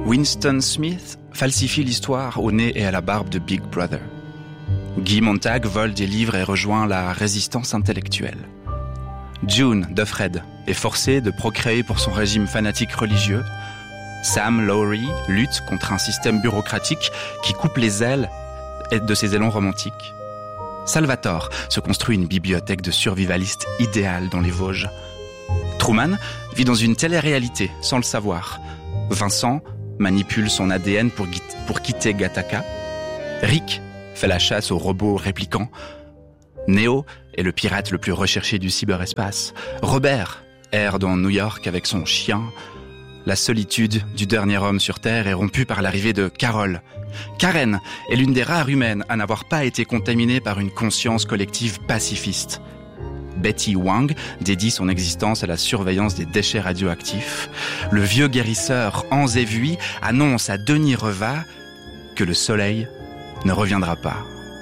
Winston Smith falsifie l'histoire au nez et à la barbe de Big Brother. Guy Montag vole des livres et rejoint la résistance intellectuelle. June d'Uffred est forcée de procréer pour son régime fanatique religieux. Sam Lowry lutte contre un système bureaucratique qui coupe les ailes de ses élans romantiques. Salvatore se construit une bibliothèque de survivalistes idéale dans les Vosges. Truman vit dans une télé-réalité sans le savoir. Vincent manipule son ADN pour quitter Gattaca. Rick fait la chasse aux robots répliquants. Neo est le pirate le plus recherché du cyberespace. Robert erre dans New York avec son chien. La solitude du dernier homme sur Terre est rompue par l'arrivée de Carol. Karen est l'une des rares humaines à n'avoir pas été contaminée par une conscience collective pacifiste. Betty Wang dédie son existence à la surveillance des déchets radioactifs. Le vieux guérisseur Hans Evui annonce à Denis Reva que le soleil ne reviendra pas.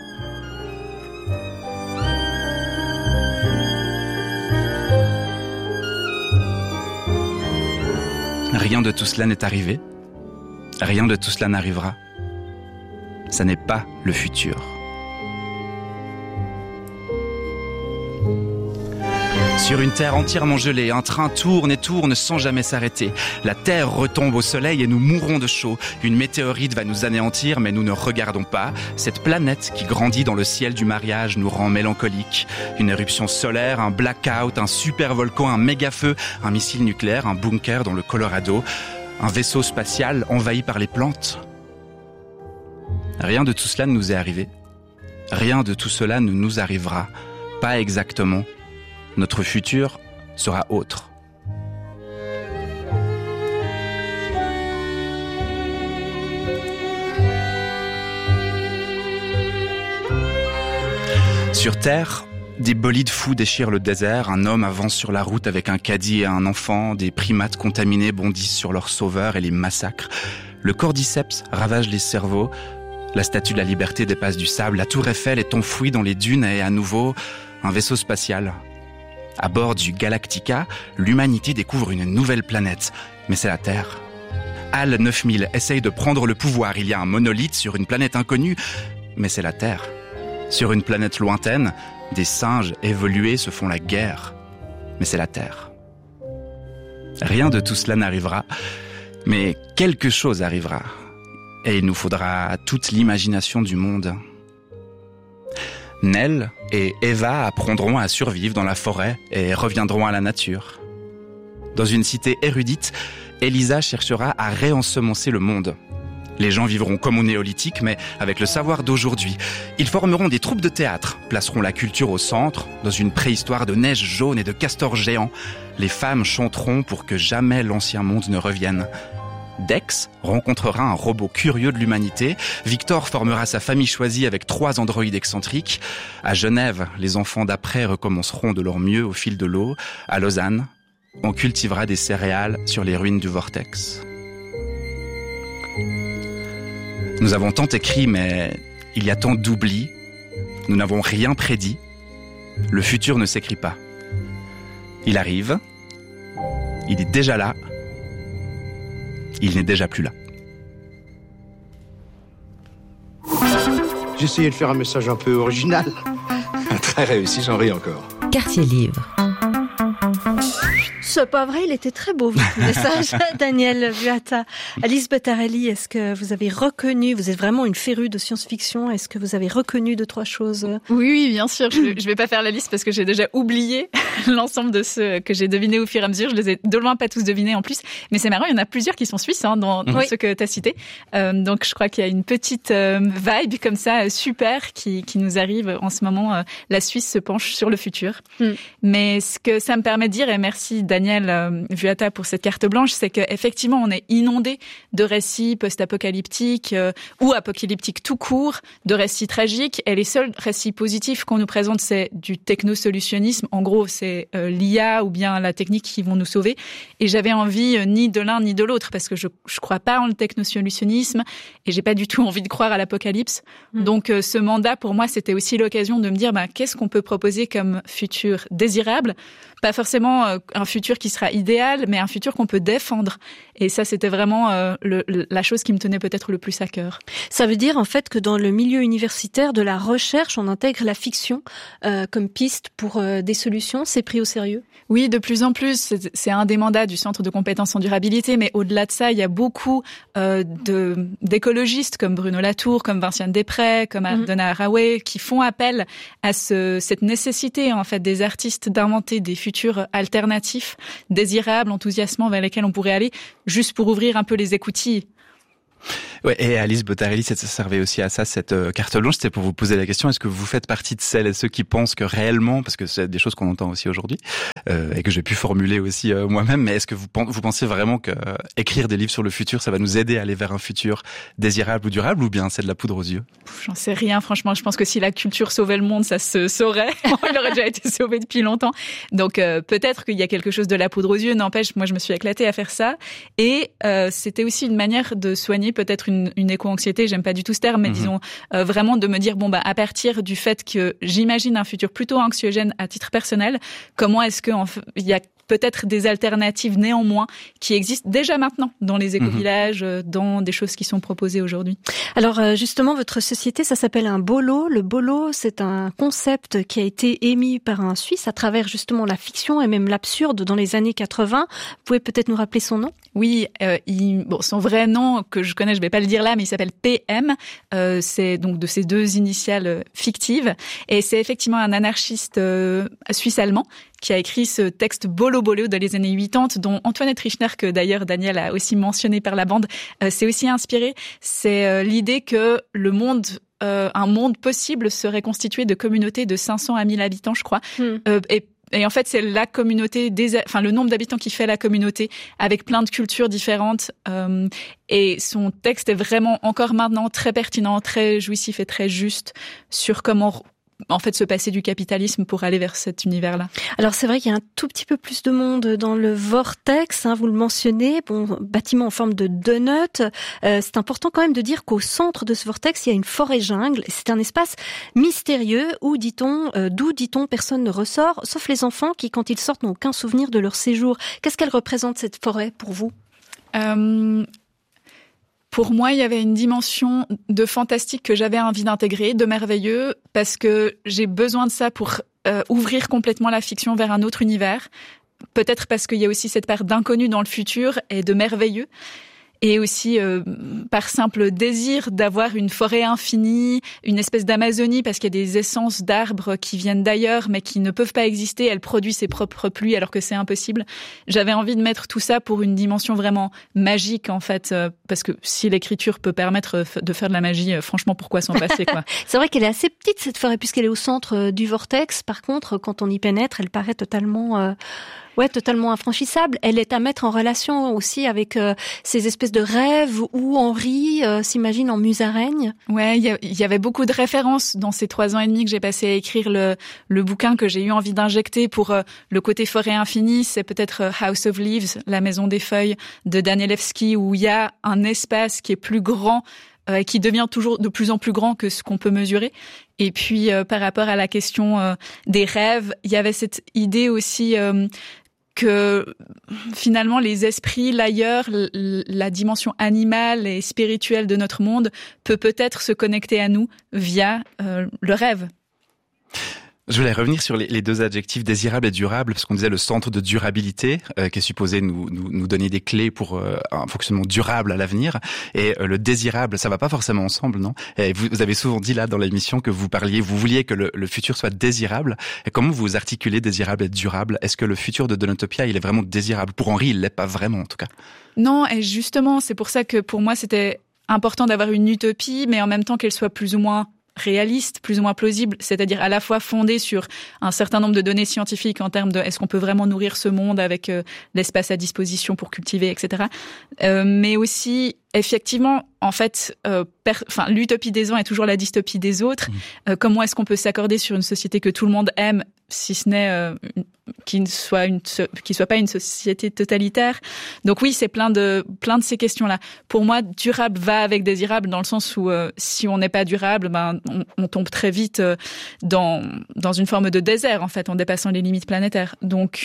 Rien de tout cela n'est arrivé. Rien de tout cela n'arrivera. Ça n'est pas le futur. Sur une terre entièrement gelée, un train tourne et tourne sans jamais s'arrêter. La terre retombe au soleil et nous mourrons de chaud. Une météorite va nous anéantir, mais nous ne regardons pas. Cette planète qui grandit dans le ciel du mariage nous rend mélancoliques. Une éruption solaire, un blackout, un super volcan, un méga feu, un missile nucléaire, un bunker dans le Colorado, un vaisseau spatial envahi par les plantes. Rien de tout cela ne nous est arrivé. Rien de tout cela ne nous arrivera. Pas exactement. Notre futur sera autre. Sur Terre, des bolides fous déchirent le désert, un homme avance sur la route avec un caddie et un enfant, des primates contaminés bondissent sur leurs sauveurs et les massacrent. Le cordyceps ravage les cerveaux, la statue de la liberté dépasse du sable, la tour Eiffel est enfouie dans les dunes et à nouveau un vaisseau spatial. À bord du Galactica, l'humanité découvre une nouvelle planète, mais c'est la Terre. HAL 9000 essaye de prendre le pouvoir. Il y a un monolithe sur une planète inconnue, mais c'est la Terre. Sur une planète lointaine, des singes évolués se font la guerre, mais c'est la Terre. Rien de tout cela n'arrivera, mais quelque chose arrivera. Et il nous faudra toute l'imagination du monde. Nell et Eva apprendront à survivre dans la forêt et reviendront à la nature. Dans une cité érudite, Elisa cherchera à réensemencer le monde. Les gens vivront comme au néolithique, mais avec le savoir d'aujourd'hui. Ils formeront des troupes de théâtre, placeront la culture au centre, dans une préhistoire de neige jaune et de castors géants. Les femmes chanteront pour que jamais l'ancien monde ne revienne. Dex rencontrera un robot curieux de l'humanité. Victor formera sa famille choisie avec 3 androïdes excentriques. À Genève, les enfants d'après recommenceront de leur mieux au fil de l'eau. À Lausanne, on cultivera des céréales sur les ruines du vortex. Nous avons tant écrit, mais il y a tant d'oubli. Nous n'avons rien prédit. Le futur ne s'écrit pas. Il arrive. Il est déjà là. Il n'est déjà plus là. J'essayais de faire un message un peu original. Très réussi, j'en ris encore. Quartier Livre. C'est pas vrai, il était très beau votre message, Daniel Vuata. Alice Bottarelli, est-ce que vous avez reconnu, vous êtes vraiment une férue de science-fiction, est-ce que vous avez reconnu 2-3 choses? Oui, bien sûr. Je vais pas faire la liste parce que j'ai déjà oublié l'ensemble de ceux que j'ai devinés au fur et à mesure. Je les ai de loin pas tous devinés en plus. Mais c'est marrant, il y en a plusieurs qui sont suisses dans ceux que tu as cités. Donc je crois qu'il y a une petite vibe comme ça, super, qui nous arrive en ce moment. La Suisse se penche sur le futur. Mais ce que ça me permet de dire, et merci Daniel Vuata pour cette carte blanche, c'est qu'effectivement on est inondé de récits post-apocalyptiques ou apocalyptiques tout court, de récits tragiques, et les seuls récits positifs qu'on nous présente, c'est du technosolutionnisme. En gros, c'est l'IA ou bien la technique qui vont nous sauver. Et j'avais envie ni de l'un ni de l'autre, parce que je crois pas en le technosolutionnisme et j'ai pas du tout envie de croire à l'apocalypse. Donc ce mandat, pour moi, c'était aussi l'occasion de me dire qu'est-ce qu'on peut proposer comme futur désirable, pas forcément un futur futur qui sera idéal, mais un futur qu'on peut défendre. Et ça, c'était vraiment la chose qui me tenait peut-être le plus à cœur. Ça veut dire en fait que dans le milieu universitaire de la recherche, on intègre la fiction comme piste pour des solutions. C'est pris au sérieux? Oui, de plus en plus. C'est un des mandats du Centre de compétences en durabilité, mais au-delà de ça, il y a beaucoup d'écologistes comme Bruno Latour, comme Vinciane Després, comme Donna Haraway, qui font appel à cette nécessité en fait des artistes d'inventer des futurs alternatifs, désirables, enthousiasmants vers lesquels on pourrait aller, juste pour ouvrir un peu les écoutilles. Ouais, et Alice Bottarelli, ça servait aussi à ça, cette carte blanche, c'était pour vous poser la question, est-ce que vous faites partie de celles et ceux qui pensent que réellement, parce que c'est des choses qu'on entend aussi aujourd'hui, et que j'ai pu formuler aussi moi-même, mais est-ce que vous pensez vraiment que écrire des livres sur le futur, ça va nous aider à aller vers un futur désirable ou durable, ou bien c'est de la poudre aux yeux? J'en sais rien, franchement, je pense que si la culture sauvait le monde, ça se saurait. Il aurait déjà été sauvé depuis longtemps. Donc peut-être qu'il y a quelque chose de la poudre aux yeux, n'empêche, moi je me suis éclatée à faire ça, et c'était aussi une manière de soigner peut-être une éco-anxiété, j'aime pas du tout ce terme, mais disons vraiment de me dire à partir du fait que j'imagine un futur plutôt anxiogène à titre personnel, comment est-ce que il y a peut-être des alternatives néanmoins qui existent déjà maintenant dans les éco-villages, dans des choses qui sont proposées aujourd'hui. Alors justement, votre société, ça s'appelle un bolo. Le bolo, c'est un concept qui a été émis par un Suisse à travers justement la fiction et même l'absurde dans les années 80. Vous pouvez peut-être nous rappeler son nom? Oui, son vrai nom que je connais, je vais pas le dire là, mais il s'appelle PM. C'est donc de ces deux initiales fictives. Et c'est effectivement un anarchiste suisse-allemand qui a écrit ce texte Bolo Bolo dans les années 80, dont Antoinette Richner, que d'ailleurs Daniel a aussi mentionné par la bande, s'est aussi inspiré. C'est l'idée que le monde, un monde possible serait constitué de communautés de 500 à 1000 habitants, je crois. Et en fait, c'est la communauté, le nombre d'habitants qui fait la communauté, avec plein de cultures différentes. Et son texte est vraiment encore maintenant très pertinent, très jouissif et très juste sur comment en fait se passer du capitalisme pour aller vers cet univers-là. Alors c'est vrai qu'il y a un tout petit peu plus de monde dans le vortex, vous le mentionnez, bâtiment en forme de donut. C'est important quand même de dire qu'au centre de ce vortex, il y a une forêt jungle. C'est un espace mystérieux où d'où dit-on personne ne ressort, sauf les enfants qui, quand ils sortent, n'ont aucun souvenir de leur séjour. Qu'est-ce qu'elle représente cette forêt pour vous? Pour moi, il y avait une dimension de fantastique que j'avais envie d'intégrer, de merveilleux, parce que j'ai besoin de ça pour ouvrir complètement la fiction vers un autre univers. Peut-être parce qu'il y a aussi cette part d'inconnu dans le futur et de merveilleux. Et aussi par simple désir d'avoir une forêt infinie, une espèce d'Amazonie, parce qu'il y a des essences d'arbres qui viennent d'ailleurs, mais qui ne peuvent pas exister. Elle produit ses propres pluies alors que c'est impossible. J'avais envie de mettre tout ça pour une dimension vraiment magique, en fait, parce que si l'écriture peut permettre de faire de la magie, franchement, pourquoi s'en passer, quoi. C'est vrai qu'elle est assez petite, cette forêt, puisqu'elle est au centre du vortex. Par contre, quand on y pénètre, elle paraît totalement infranchissable. Elle est à mettre en relation aussi avec ces espèces de rêves où Henri s'imagine en musaraigne. Ouais, il y avait beaucoup de références dans ces 3 ans et demi que j'ai passé à écrire le bouquin que j'ai eu envie d'injecter pour le côté forêt infinie. C'est peut-être House of Leaves, la maison des feuilles de Danielewski, où il y a un espace qui est plus grand, qui devient toujours de plus en plus grand que ce qu'on peut mesurer. Et puis, par rapport à la question des rêves, il y avait cette idée aussi que finalement les esprits, l'ailleurs, la dimension animale et spirituelle de notre monde peut-être se connecter à nous via le rêve. Je voulais revenir sur les deux adjectifs désirable et durable, parce qu'on disait le centre de durabilité, qui est supposé nous donner des clés pour un fonctionnement durable à l'avenir, et le désirable, ça va pas forcément ensemble, non? Et vous avez souvent dit là dans l'émission que vous vouliez que le futur soit désirable. Et comment vous articulez désirable et durable? Est-ce que le futur de Donutopia, il est vraiment désirable? Pour Henri, il l'est pas vraiment, en tout cas. Non, et justement, c'est pour ça que pour moi, c'était important d'avoir une utopie, mais en même temps qu'elle soit plus ou moins réaliste, plus ou moins plausible, c'est-à-dire à la fois fondée sur un certain nombre de données scientifiques en termes de est-ce qu'on peut vraiment nourrir ce monde avec l'espace à disposition pour cultiver, etc. Mais aussi, effectivement, en fait, l'utopie des uns est toujours la dystopie des autres. Comment est-ce qu'on peut s'accorder sur une société que tout le monde aime, si ce n'est qui soit pas une société totalitaire? Donc oui, c'est plein de ces questions-là. Pour moi, durable va avec désirable dans le sens où si on n'est pas durable, on tombe très vite dans une forme de désert en fait, en dépassant les limites planétaires. Donc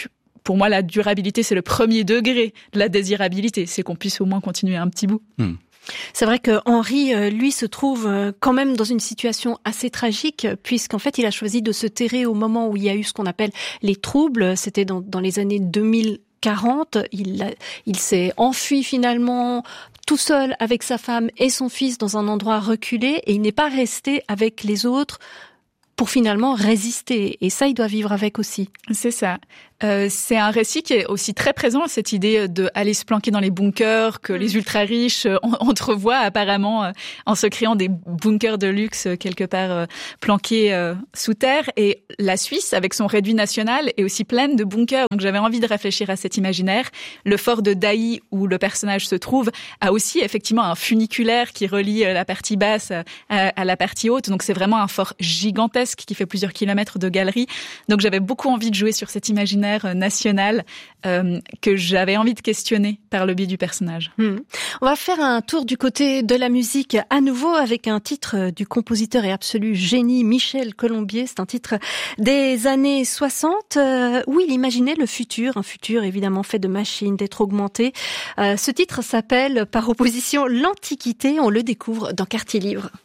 pour moi, la durabilité, c'est le premier degré de la désirabilité. C'est qu'on puisse au moins continuer un petit bout. C'est vrai que Henri, lui, se trouve quand même dans une situation assez tragique, puisqu'en fait, il a choisi de se terrer au moment où il y a eu ce qu'on appelle les troubles. C'était dans les années 2040. Il s'est enfui finalement tout seul avec sa femme et son fils dans un endroit reculé, et il n'est pas resté avec les autres pour finalement résister. Et ça, il doit vivre avec aussi. C'est ça. C'est un récit qui est aussi très présent, cette idée d'aller se planquer dans les bunkers que les ultra-riches entrevoient apparemment en se créant des bunkers de luxe quelque part planqués sous terre. Et la Suisse, avec son réduit national, est aussi pleine de bunkers. Donc j'avais envie de réfléchir à cet imaginaire. Le fort de Daï, où le personnage se trouve, a aussi effectivement un funiculaire qui relie la partie basse à la partie haute. Donc c'est vraiment un fort gigantesque qui fait plusieurs kilomètres de galeries. Donc j'avais beaucoup envie de jouer sur cet imaginaire national que j'avais envie de questionner par le biais du personnage. On va faire un tour du côté de la musique à nouveau avec un titre du compositeur et absolu génie Michel Colombier. C'est un titre des années 60 où il imaginait le futur, un futur évidemment fait de machines, d'être augmenté. Ce titre s'appelle par opposition L'Antiquité. On le découvre dans Quartier Livre.